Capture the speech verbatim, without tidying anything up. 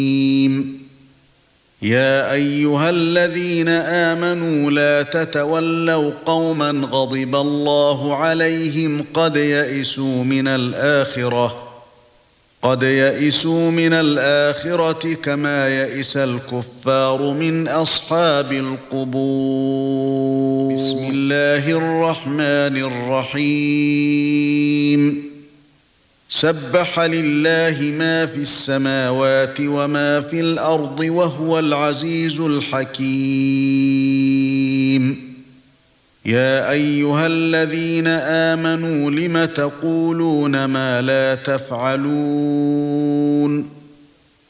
يا ايها الذين آمنوا لا تتولوا قوما غضب الله عليهم قد يئسوا من الآخرة قد يئسوا من الآخرة كما يئس الكفار من أصحاب القبور. بسم الله الرحمن الرحيم. سبح لله ما في السماوات وما في الأرض وهو العزيز الحكيم. يا أيها الذين آمنوا لم تقولون ما لا تفعلون